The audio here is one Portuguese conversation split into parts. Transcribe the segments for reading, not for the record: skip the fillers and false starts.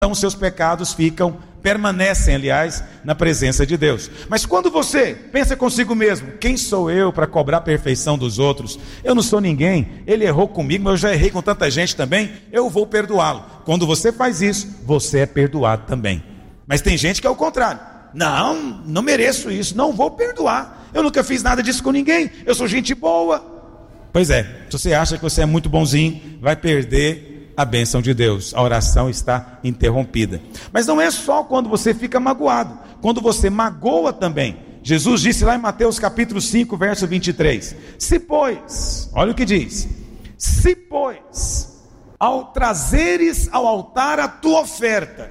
então os seus pecados permanecem, aliás, na presença de Deus. Mas quando você pensa consigo mesmo, quem sou eu para cobrar a perfeição dos outros? Eu não sou ninguém, ele errou comigo, mas eu já errei com tanta gente também, eu vou perdoá-lo. Quando você faz isso, você é perdoado também. Mas tem gente que é o contrário. Não mereço isso, não vou perdoar. Eu nunca fiz nada disso com ninguém, eu sou gente boa. Pois é, se você acha que você é muito bonzinho, vai perder a bênção de Deus, a oração está interrompida. Mas não é só quando você fica magoado, quando você magoa também. Jesus disse lá em Mateus capítulo 5, verso 23, se pois, olha o que diz, se pois, ao trazeres ao altar a tua oferta,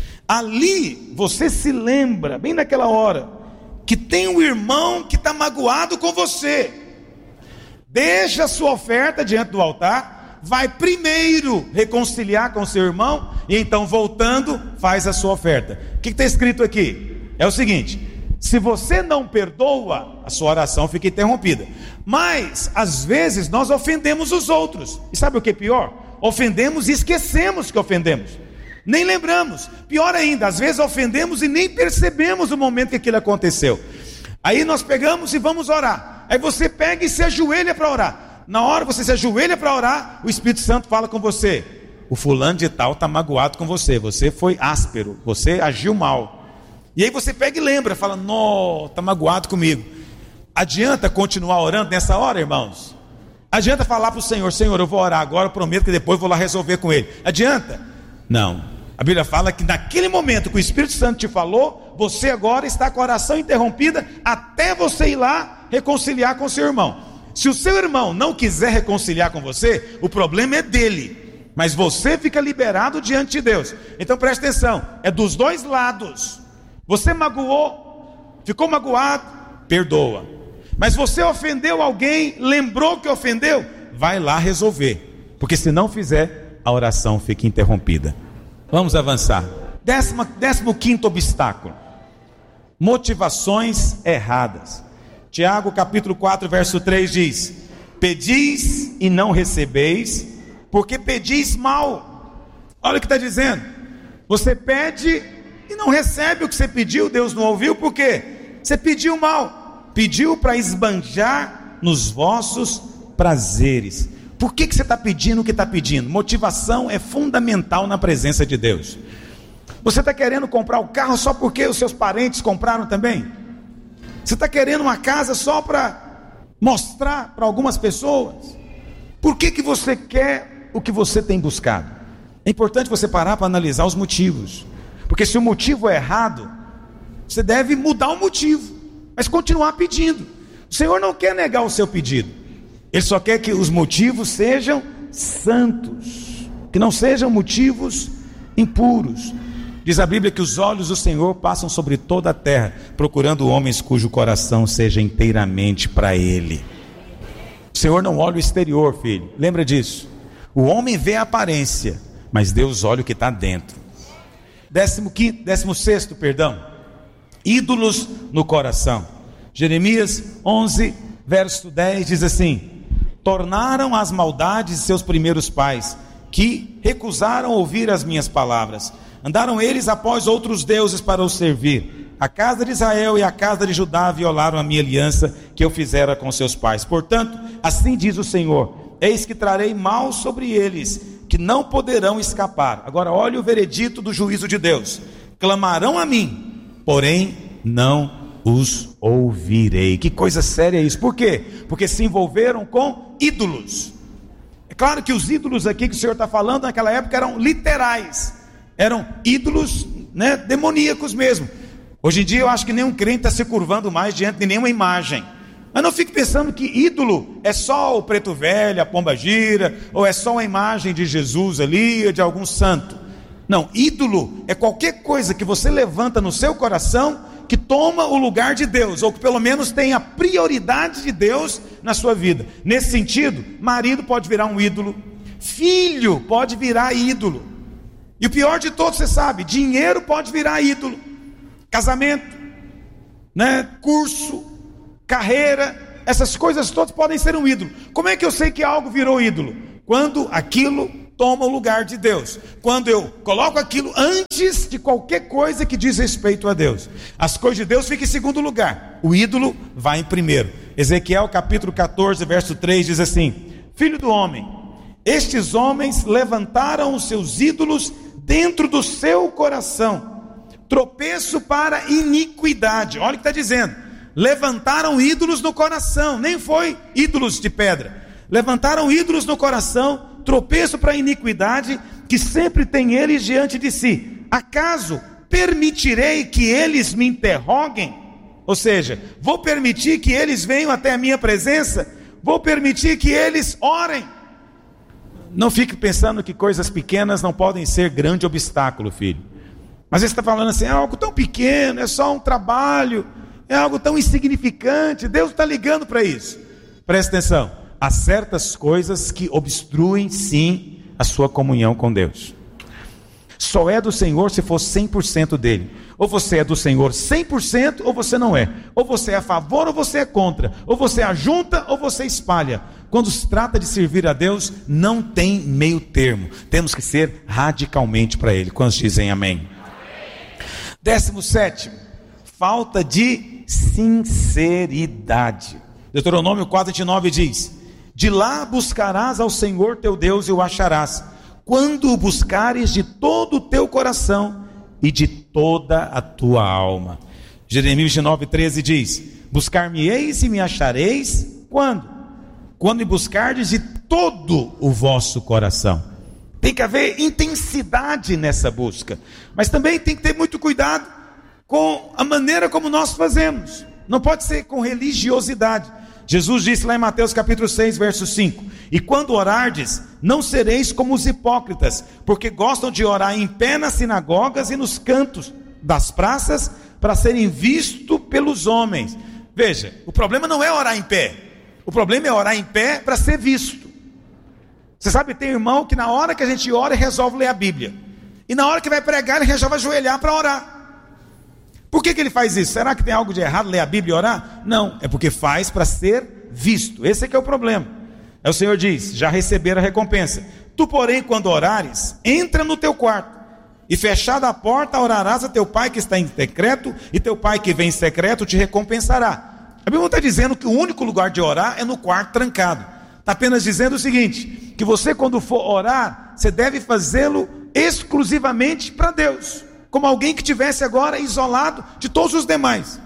ali você se lembra, bem naquela hora, que tem um irmão que está magoado com você, deixa a sua oferta diante do altar, vai primeiro reconciliar com seu irmão, e então voltando, faz a sua oferta. O que está escrito aqui? É o seguinte, se você não perdoa, a sua oração fica interrompida. Mas, às vezes, nós ofendemos os outros, e sabe o que é pior? Ofendemos e esquecemos que ofendemos, nem lembramos. Pior ainda, às vezes ofendemos e nem percebemos o momento que aquilo aconteceu. Aí nós pegamos e vamos orar, aí você pega e se ajoelha para orar. Na hora você se ajoelha para orar, o Espírito Santo fala com você, o fulano de tal está magoado com você, você foi áspero, você agiu mal. E aí você pega e lembra, fala, não, está magoado comigo. Adianta continuar orando nessa hora, irmãos? Adianta falar para o Senhor, Senhor, eu vou orar agora, eu prometo que depois vou lá resolver com ele. Adianta? Não. A Bíblia fala que naquele momento que o Espírito Santo te falou, você agora está com a oração interrompida, até você ir lá reconciliar com seu irmão. Se o seu irmão não quiser reconciliar com você, o problema é dele, mas você fica liberado diante de Deus. Então preste atenção, é dos dois lados. Você magoou, ficou magoado, perdoa. Mas você ofendeu alguém, lembrou que ofendeu, vai lá resolver, porque se não fizer, a oração fica interrompida. Vamos avançar. 15º obstáculo, motivações erradas. Tiago capítulo 4 verso 3 diz, pedis e não recebeis, porque pedis mal. Olha o que está dizendo, você pede e não recebe o que você pediu, Deus não ouviu, por quê? Você pediu mal, pediu para esbanjar nos vossos prazeres. Por que você está pedindo o que está pedindo? Motivação é fundamental na presença de Deus. Você está querendo comprar o carro só porque os seus parentes compraram também? Você está querendo uma casa só para mostrar para algumas pessoas? Por que você quer o que você tem buscado? É importante você parar para analisar os motivos, porque se o motivo é errado, você deve mudar o motivo, mas continuar pedindo. O Senhor não quer negar o seu pedido, Ele só quer que os motivos sejam santos, que não sejam motivos impuros. Diz a Bíblia que os olhos do Senhor passam sobre toda a terra, procurando homens cujo coração seja inteiramente para Ele. O Senhor não olha o exterior, filho, lembra disso. O homem vê a aparência, mas Deus olha o que está dentro. 16º, ídolos no coração. Jeremias 11, verso 10 diz assim, tornaram as maldades de seus primeiros pais, que recusaram ouvir as minhas palavras. Andaram eles após outros deuses para os servir. A casa de Israel e a casa de Judá violaram a minha aliança que eu fizera com seus pais. Portanto, assim diz o Senhor, eis que trarei mal sobre eles, que não poderão escapar. Agora olha o veredito do juízo de Deus. Clamarão a mim, porém não os ouvirei. Que coisa séria isso. Por quê? Porque se envolveram com ídolos. É claro que os ídolos aqui que o Senhor está falando naquela época eram literais. Eram ídolos, demoníacos mesmo. Hoje em dia eu acho que nenhum crente está se curvando mais diante de nenhuma imagem. Mas não fique pensando que ídolo é só o preto velho, a pomba gira, ou é só a imagem de Jesus ali, ou de algum santo. Não, ídolo é qualquer coisa que você levanta no seu coração, que toma o lugar de Deus, ou que pelo menos tem a prioridade de Deus na sua vida. Nesse sentido, marido pode virar um ídolo, filho pode virar ídolo. E o pior de todos, você sabe, dinheiro pode virar ídolo. Casamento, curso, carreira, essas coisas todas podem ser um ídolo. Como é que eu sei que algo virou ídolo? Quando aquilo toma o lugar de Deus. Quando eu coloco aquilo antes de qualquer coisa que diz respeito a Deus, as coisas de Deus ficam em segundo lugar, o ídolo vai em primeiro. Ezequiel capítulo 14, verso 3 diz assim: filho do homem, estes homens levantaram os seus ídolos dentro do seu coração, tropeço para iniquidade. Olha o que está dizendo: levantaram ídolos no coração, nem foi ídolos de pedra, levantaram ídolos no coração, tropeço para a iniquidade, que sempre tem eles diante de si. Acaso permitirei que eles me interroguem? Ou seja, vou permitir que eles venham até a minha presença? Vou permitir que eles orem? Não fique pensando que coisas pequenas não podem ser grande obstáculo, filho. Mas você está falando assim, é algo tão pequeno, é só um trabalho, é algo tão insignificante. Deus está ligando para isso. Presta atenção. Há certas coisas que obstruem sim a sua comunhão com Deus. Só é do Senhor se for 100% dele. Ou você é do Senhor 100% ou você não é. Ou você é a favor ou você é contra. Ou você ajunta ou você espalha. Quando se trata de servir a Deus, não tem meio termo. Temos que ser radicalmente para Ele. Quantos dizem amém? 17, falta de sinceridade. Deuteronômio 4:29 diz: de lá buscarás ao Senhor teu Deus e o acharás, quando o buscares de todo o teu coração e de toda a tua alma. Jeremias 29:13 diz: buscar-me-eis e me achareis, quando? Quando me buscardes de todo o vosso coração. Tem que haver intensidade nessa busca, mas também tem que ter muito cuidado com a maneira como nós fazemos. Não pode ser com religiosidade. Jesus disse lá em Mateus capítulo 6, verso 5: e quando orardes, não sereis como os hipócritas, porque gostam de orar em pé nas sinagogas e nos cantos das praças, para serem vistos pelos homens. Veja, o problema não é orar em pé, o problema é orar em pé para ser visto. Você sabe, tem irmão que na hora que a gente ora, ele resolve ler a Bíblia, e na hora que vai pregar, ele resolve ajoelhar para orar. Por que ele faz isso? Será que tem algo de errado ler a Bíblia e orar? Não, é porque faz para ser visto. Esse é que é o problema. Aí o Senhor diz: já receberam a recompensa. Tu, porém, quando orares, entra no teu quarto, e fechada a porta, orarás a teu pai que está em secreto, e teu pai que vem em secreto te recompensará. A Bíblia não está dizendo que o único lugar de orar é no quarto trancado. Está apenas dizendo o seguinte: que você, quando for orar, você deve fazê-lo exclusivamente para Deus, como alguém que estivesse agora isolado de todos os demais.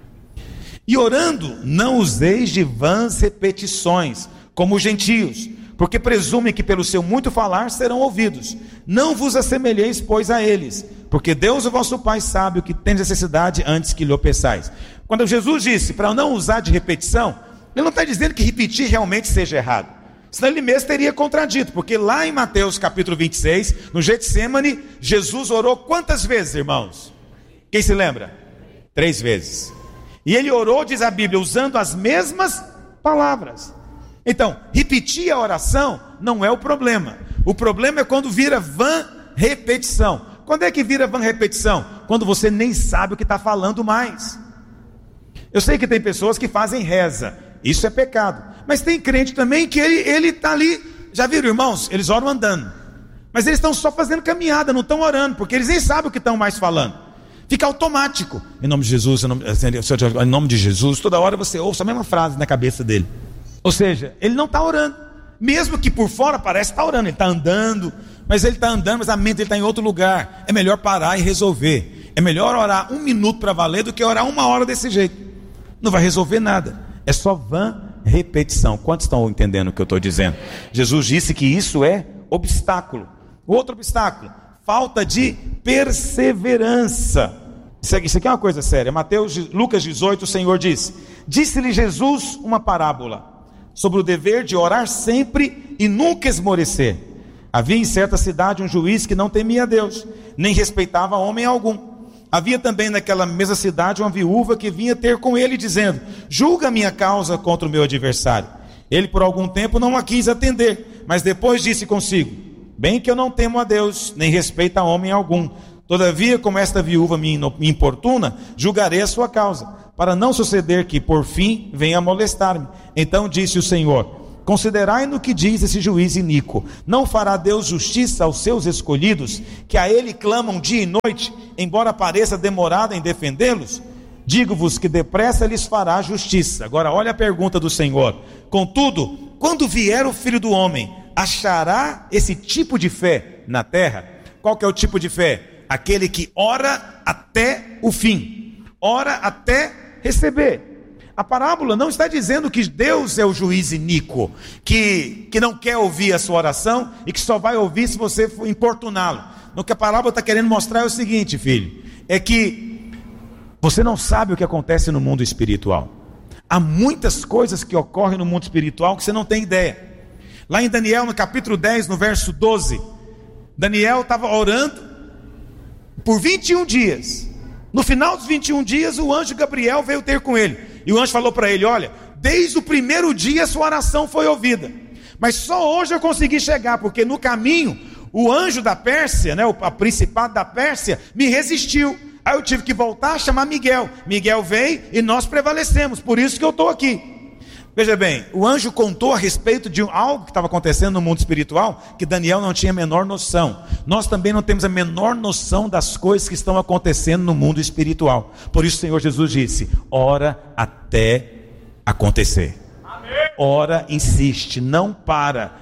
E orando, não useis de vãs repetições, como os gentios, porque presumem que pelo seu muito falar serão ouvidos. Não vos assemelheis, pois, a eles, porque Deus, o vosso Pai, sabe o que tem necessidade antes que lhe o peçais. Quando Jesus disse para não usar de repetição, ele não está dizendo que repetir realmente seja errado, senão ele mesmo teria contradito, porque lá em Mateus capítulo 26, no Getsemane, Jesus orou quantas vezes, irmãos? Quem se lembra? 3 vezes. E ele orou, diz a Bíblia, usando as mesmas palavras. Então, repetir a oração não é o problema. O problema é quando vira vã repetição. Quando é que vira vã repetição? Quando você nem sabe o que está falando mais. Eu sei que tem pessoas que fazem reza, isso é pecado. Mas tem crente também que ele está ali. Já viram, irmãos? Eles oram andando, mas eles estão só fazendo caminhada, não estão orando, porque eles nem sabem o que estão mais falando. Fica automático. Em nome de Jesus, em nome de Jesus. Toda hora você ouça a mesma frase na cabeça dele. Ou seja, ele não está orando, mesmo que por fora parece estar orando. Ele está andando, mas a mente dele está em outro lugar. É melhor parar e resolver. É melhor orar 1 minuto para valer do que orar 1 hora desse jeito. Não vai resolver nada. É só vã repetição. Quantos estão entendendo o que eu estou dizendo? Jesus disse que isso é obstáculo. Outro obstáculo: falta de perseverança. Isso aqui é uma coisa séria. Lucas 18, o Senhor disse: disse-lhe Jesus uma parábola sobre o dever de orar sempre e nunca esmorecer. Havia em certa cidade um juiz que não temia a Deus, nem respeitava homem algum. Havia também naquela mesma cidade uma viúva que vinha ter com ele, dizendo: julga a minha causa contra o meu adversário. Ele por algum tempo não a quis atender, mas depois disse consigo: bem que eu não temo a Deus, nem respeito a homem algum. Todavia, como esta viúva me importuna, julgarei a sua causa, para não suceder que por fim venha a molestar-me. Então disse o Senhor: Considerai no que diz esse juiz iníquo: não fará Deus justiça aos seus escolhidos, que a ele clamam dia e noite, embora pareça demorado em defendê-los? Digo-vos que depressa lhes fará justiça. Agora olha a pergunta do Senhor: contudo, quando vier o Filho do Homem, achará esse tipo de fé na terra? Qual que é o tipo de fé? Aquele que ora até o fim, ora até receber. A parábola não está dizendo que Deus é o juiz iníquo, que não quer ouvir a sua oração e que só vai ouvir se você for importuná-lo. O que a parábola está querendo mostrar é o seguinte, filho, é que você não sabe o que acontece no mundo espiritual. Há muitas coisas que ocorrem no mundo espiritual que você não tem ideia. Lá em Daniel, no capítulo 10, no verso 12, Daniel estava orando por 21 dias. No final dos 21 dias, o anjo Gabriel veio ter com ele. E o anjo falou para ele: olha, desde o primeiro dia a sua oração foi ouvida, mas só hoje eu consegui chegar, porque no caminho o anjo da Pérsia, o principado da Pérsia, me resistiu. Aí eu tive que voltar a chamar Miguel. Miguel veio e nós prevalecemos, por isso que eu estou aqui. Veja bem, o anjo contou a respeito de algo que estava acontecendo no mundo espiritual, que Daniel não tinha a menor noção. Nós também não temos a menor noção das coisas que estão acontecendo no mundo espiritual. Por isso o Senhor Jesus disse: ora até acontecer. Amém. Ora, insiste, não para,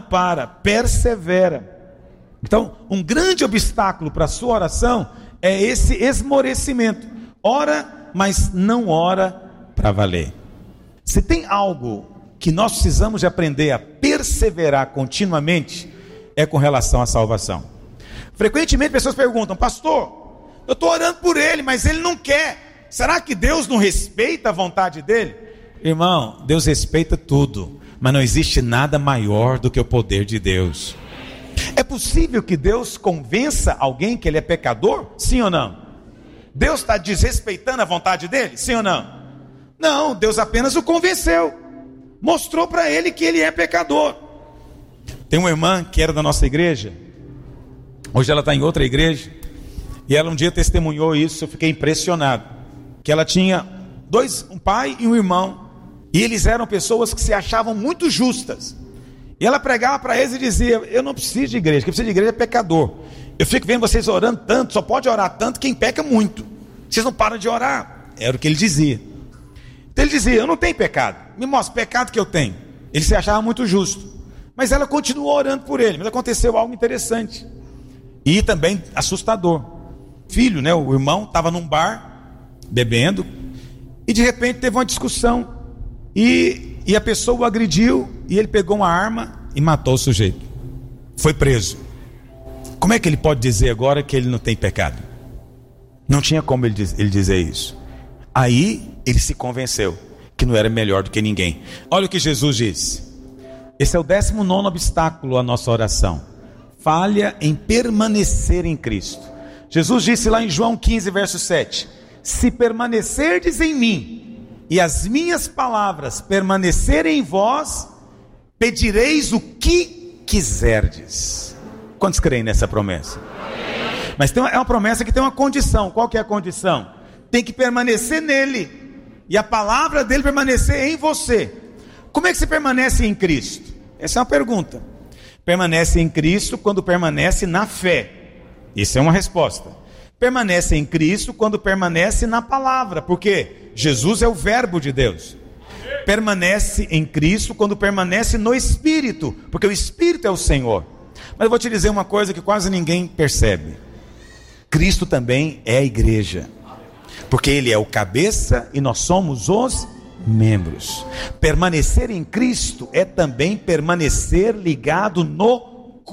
persevera. Então, um grande obstáculo para a sua oração é esse esmorecimento. Ora, mas não ora para valer. Se tem algo que nós precisamos de aprender a perseverar continuamente, é com relação à salvação. Frequentemente pessoas perguntam: pastor, eu estou orando por ele, mas ele não quer. Será que Deus não respeita a vontade dele? Irmão, Deus respeita tudo, mas não existe nada maior do que o poder de Deus. É possível que Deus convença alguém que ele é pecador? Sim ou não? Deus está desrespeitando a vontade dele? Sim ou não? Não, Deus apenas o convenceu, mostrou para ele que ele é pecador. Tem uma irmã que era da nossa igreja, hoje ela está em outra igreja, e ela um dia testemunhou isso. Eu fiquei impressionado, que ela tinha um pai e um irmão, e eles eram pessoas que se achavam muito justas, e ela pregava para eles e dizia: eu não preciso de igreja, quem precisa de igreja é pecador. Eu fico vendo vocês orando tanto, só pode orar tanto quem peca muito, vocês não param de orar. Era o que ele dizia. Então ele dizia: eu não tenho pecado, me mostra o pecado que eu tenho. Ele se achava muito justo, mas ela continuou orando por ele. Mas aconteceu algo interessante e também assustador. Filho, o irmão estava num bar bebendo, e de repente teve uma discussão, e a pessoa o agrediu, e ele pegou uma arma e matou o sujeito. Foi preso. Como é que ele pode dizer agora que ele não tem pecado? Não tinha como ele dizer isso. Aí ele se convenceu que não era melhor do que ninguém. Olha o que Jesus disse. Esse é o 19º obstáculo à nossa oração: falha em permanecer em Cristo. Jesus disse lá em João 15, verso 7: se permanecerdes em mim e as minhas palavras permanecerem em vós, pedireis o que quiserdes. Quantos creem nessa promessa? Mas é uma promessa que tem uma condição. Qual que é a condição? Tem que permanecer nele, e a palavra dele permanecer em você. Como é que você permanece em Cristo? Essa é uma pergunta. Permanece em Cristo quando permanece na fé. Isso é uma resposta. Permanece em Cristo quando permanece na palavra, porque Jesus é o verbo de Deus. Permanece em Cristo quando permanece no Espírito, porque o Espírito é o Senhor. Mas eu vou te dizer uma coisa que quase ninguém percebe: Cristo também é a igreja, porque ele é o cabeça e nós somos os membros. Permanecer em Cristo é também permanecer ligado no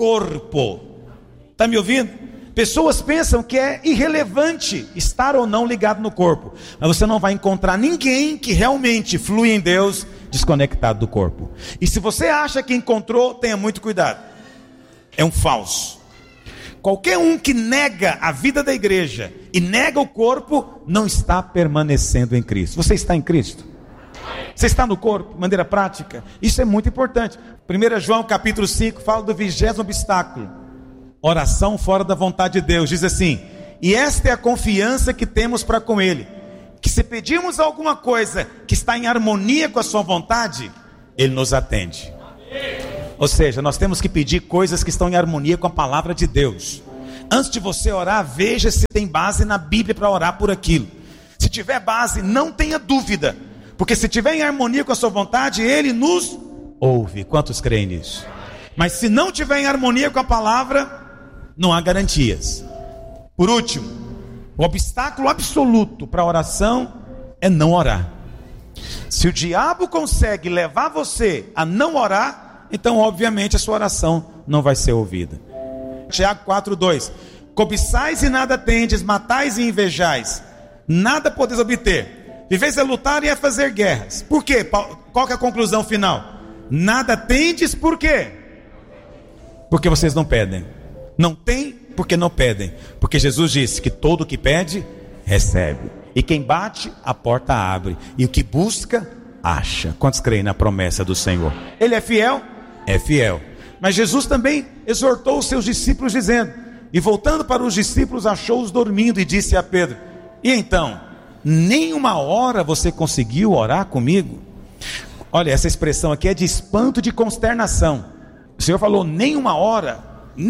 corpo. Está me ouvindo? Pessoas pensam que é irrelevante estar ou não ligado no corpo, mas você não vai encontrar ninguém que realmente flui em Deus desconectado do corpo. E se você acha que encontrou, tenha muito cuidado, é um falso. Qualquer um que nega a vida da igreja e nega o corpo, não está permanecendo em Cristo. Você está em Cristo? Você está no corpo, de maneira prática? Isso é muito importante. 1 João capítulo 5 fala do 20º obstáculo: oração fora da vontade de Deus. Diz assim: e esta é a confiança que temos para com Ele, que se pedirmos alguma coisa que está em harmonia com a sua vontade, Ele nos atende. Ou seja, nós temos que pedir coisas que estão em harmonia com a palavra de Deus. Antes de você orar, veja se tem base na Bíblia para orar por aquilo. Se tiver base, não tenha dúvida, porque se tiver em harmonia com a sua vontade, Ele nos ouve. Quantos creem nisso? Mas se não tiver em harmonia com a palavra, não há garantias. Por último, o obstáculo absoluto para a oração é não orar. Se o diabo consegue levar você a não orar, então obviamente a sua oração não vai ser ouvida. Tiago 4:2: cobiçais e nada tendes, matais e invejais, nada podeis obter, viveis a lutar e a fazer guerras. Por quê? Qual que é a conclusão final? Nada tendes, por quê? Porque vocês não pedem. Não tem porque não pedem. Porque Jesus disse que todo o que pede, recebe. E quem bate, a porta abre. E o que busca, acha. Quantos creem na promessa do Senhor? Ele é fiel? É fiel. Mas Jesus também exortou os seus discípulos dizendo, e voltando para os discípulos, achou-os dormindo e disse a Pedro: e então, nem uma hora você conseguiu orar comigo? Olha, essa expressão aqui é de espanto, de consternação. O Senhor falou nem uma hora.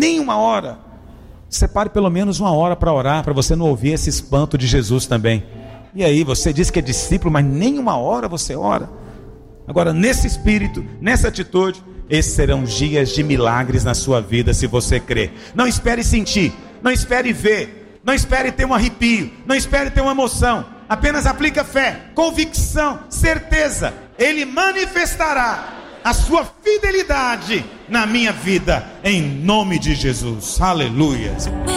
Separe pelo menos uma hora para orar, para você não ouvir esse espanto de Jesus também. E aí, você diz que é discípulo, mas nem uma hora você ora. Agora, nesse espírito, nessa atitude, esses serão dias de milagres na sua vida, se você crer. Não espere sentir, não espere ver, não espere ter um arrepio, não espere ter uma emoção. Apenas aplica fé, convicção, certeza. Ele manifestará a sua fidelidade na minha vida, em nome de Jesus. Aleluia.